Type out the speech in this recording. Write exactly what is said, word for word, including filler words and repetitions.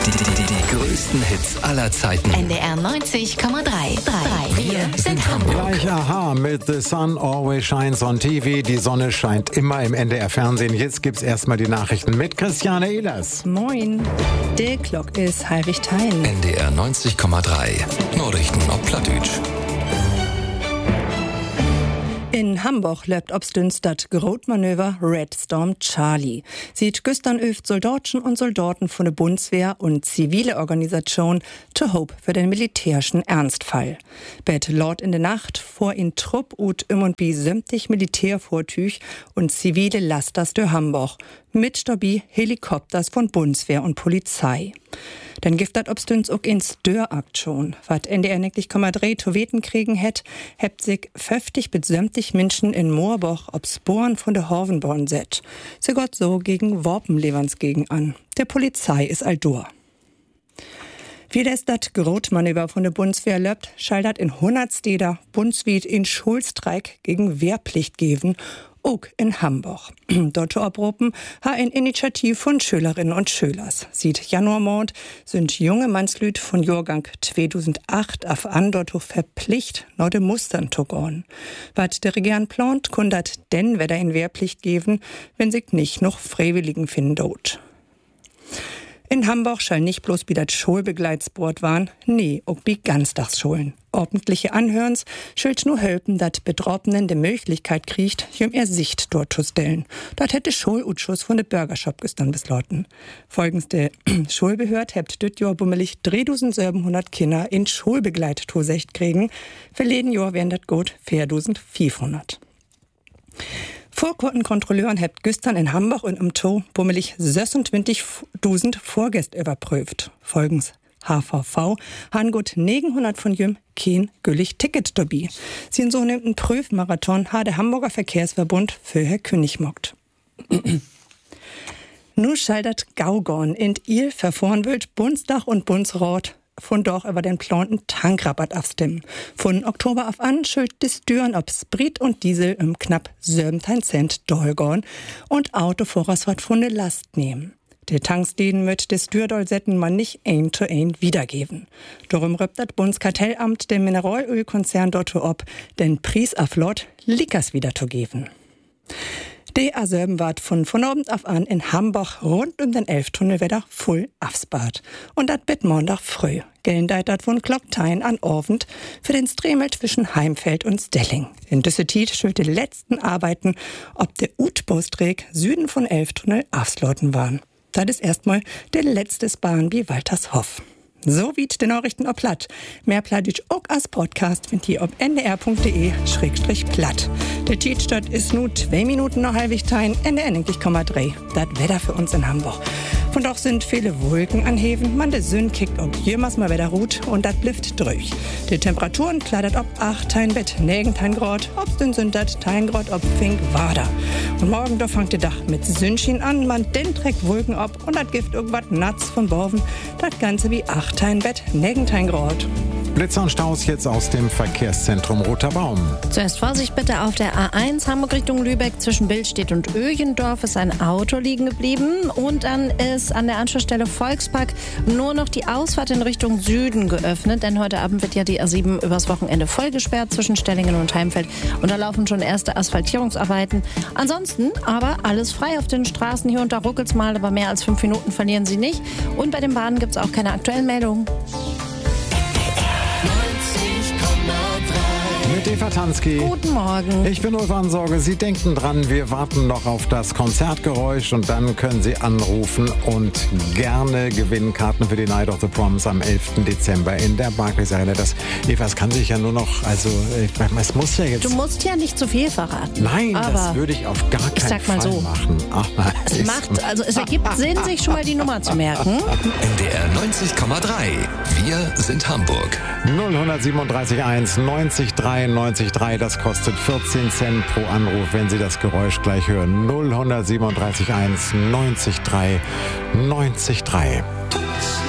Die, die, die, die größten Hits aller Zeiten. N D R neunzig Komma drei. Wir sind Hamburg. Gleich Aha mit The Sun Always Shines on T V. Die Sonne scheint immer im N D R-Fernsehen. Jetzt gibt's erstmal die Nachrichten mit Christiane Ehlers. Moin. Der Glock ist Heinrich Thein. N D R neunzig Komma drei. Nachrichten auf Plattdeutsch. In Hamburg läuft obstüns das Grotmanöver Red Storm Charlie. Sieht gestern öft Soldaten und Soldaten von der Bundeswehr und zivile Organisation to hope für den militärischen Ernstfall. Bet laut in der Nacht vor in Trupp ut im und bi sämtlich Militärvortüch und zivile Lasters durch Hamburg. Mit dabei Helikopters von Bundeswehr und Polizei. Dann gibt das obstüns auch in Störaktion. Was N D R neunzig Komma drei zu weten kriegen hätt, hebt sich fünfzig bis sämtlich Menschen in Moorboch ob Sporen von der Horvenborn set. Sie gott so gegen Worpenlevans gegen an. Der Polizei ist aldur. Wie das dat Grotmanöver von der Bundeswehr löbt, schall in hundert Städter bundesweit in Schulstreik gegen Wehrpflicht geben, auch in Hamburg. Dort abrufen ha ein Initiativ von Schülerinnen und Schülers. Sieht Januarmond sind junge Mannslüd von Jahrgang zweitausendacht auf an dort verpflicht, noch de Mustern zu gehen. Was der Regierung plant, kundat denn wieder in Wehrpflicht geben, wenn sich nicht noch Freiwilligen finden dort. In Hamburg schall nicht bloß wie das Schulbegleitsbord waren, nee, auch wie Ganztagsschulen. Ordentliche Anhörens schuld nur helfen, dat Betroffenen die Möglichkeit kriegt, um ihr Sicht dort zu stellen. Dort hätte Schulausschuss von der Bürgerschaft gestern beschlossen. Folgens der Schulbehörd hebt dit Jahr bummelig dreitausendsiebenhundert Kinder in Schulbegleittoursicht kriegen. Verleden Jahr wären dat gut viertausendfünfhundert. Vorkurten Kontrolleuren hebt gestern in Hamburg und im Zoo bummelig sechsundzwanzigtausend Vorgäste überprüft. Folgens H V V han gut neunhundert von jüm kein gültig Ticket dabei. Sie in so einen Prüfmarathon hat der Hamburger Verkehrsverbund für Herr König mockt. Nu schaldert Gaugorn in Il verfahren wird Bundestag und Bundesrat von doch über den planten Tankrabatt abstimmen. Von Oktober auf an schuld des Düren ob Sprit und Diesel im knapp siebzehn Cent dolgorn und Autovorratsfahrt von der Last nehmen. Der Tanksteden mit des Dürdoll-Setten man nicht ein zu ein wiedergeben. Darum rübt das Bundeskartellamt dem Mineralölkonzern dort ob, den Preis auf Lot Lickers wieder zu geben. Der A sieben ward von von Abend auf an in Hamburg rund um den Elftunnel wieder voll aufsbart. Und dat bit Montag früh. Gellen deit dat von Glocktein an Abend für den Stremel zwischen Heimfeld und Stelling. In Düsseldorf schuld die letzten Arbeiten ob der Utbostreek Süden von Elftunnel aufsloten waren. Das ist erstmal der letzte Bahn wie Waltershof. So wie die Nachrichten auf Platt. Mehr Plattdeutsch auch als Podcast findet ihr auf n d r punkt d e schrägstrich platt. Der Tietstadt ist nur zwei Minuten nach Halbigtein, N D R neunzig Komma drei. Das Wetter für uns in Hamburg. Von doch sind viele Wolken anheben, man der Sünn kickt ob jemals mal wieder ruht und das blifft durch. Die Temperaturen kleidert ob acht Tein Bett, negen Tein Grad, ob denn sind das Tein Grad ob Fink Wader. Und morgen da fangt der Dach mit Sündchen an, man den trägt Wolken ab und das gibt irgendwas Natz von Borven, das Ganze wie acht Tein Bett, negen Tein Grad. Blitzer und Staus jetzt aus dem Verkehrszentrum Roter Baum. Zuerst Vorsicht bitte auf der A eins Hamburg Richtung Lübeck. Zwischen Billstedt und Öjendorf ist ein Auto liegen geblieben. Und dann ist an der Anschlussstelle Volkspark nur noch die Ausfahrt in Richtung Süden geöffnet. Denn heute Abend wird ja die A sieben übers Wochenende voll gesperrt zwischen Stellingen und Heimfeld. Und da laufen schon erste Asphaltierungsarbeiten. Ansonsten aber alles frei auf den Straßen. Hier und da ruckelt's mal, aber mehr als fünf Minuten verlieren Sie nicht. Und bei den Bahnen gibt's auch keine aktuellen Meldungen. Mit Eva Tansky. Guten Morgen. Ich bin Ulf Ansorge. Sie denken dran, wir warten noch auf das Konzertgeräusch und dann können Sie anrufen und gerne gewinnen Karten für die Night of the Proms am elften Dezember in der Barclays Arena. Das, Eva, es kann sich ja nur noch, also es muss ja jetzt... Du musst ja nicht zu viel verraten. Nein, aber das würde ich auf gar keinen sag mal Fall so. machen. Ach, es macht, also es ergibt Sinn, sich schon mal die Nummer zu merken. N D R neunzig Komma drei. Wir sind Hamburg. null eins sieben drei eins neunzig drei neunzig drei, das kostet vierzehn Cent pro Anruf, wenn Sie das Geräusch gleich hören. null eins sieben drei eins neunzig drei neunzig drei.